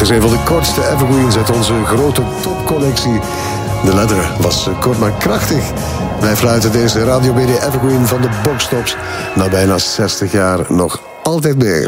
is een van de kortste evergreens uit onze grote topcollectie. De letter was kort maar krachtig. Wij fluiten deze Radio BD Evergreen van de Boxtops na bijna 60 jaar nog altijd mee.